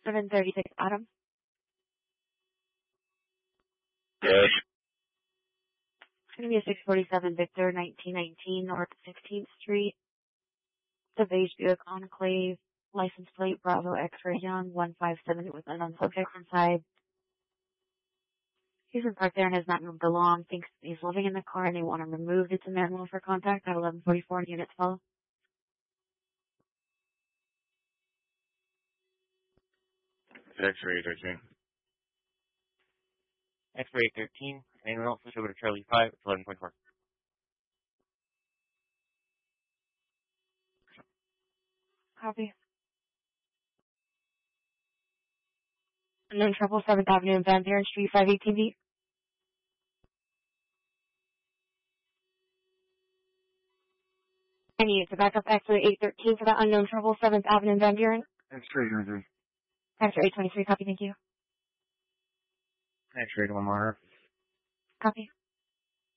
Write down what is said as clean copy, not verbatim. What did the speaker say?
736 Adam. Yes. It's going to be a 647 Victor, 1919 North 16th Street. The beige Buick Enclave, license plate Bravo X-ray Young 157 with unknown subject inside. He's been parked there and has not moved along. Thinks he's living in the car and they want him removed. It's a manual for contact at 1144 units follow. X-ray 13. X-ray 13, manual, switch over to Charlie 5, 11.4. Copy. Unknown trouble, 7th Avenue and Van Buren Street, 518B. I need to back up X-ray 813 for that unknown trouble, 7th Avenue and Van Buren. X-ray 23. X-ray 823, copy, thank you. X-ray 1 more. Copy.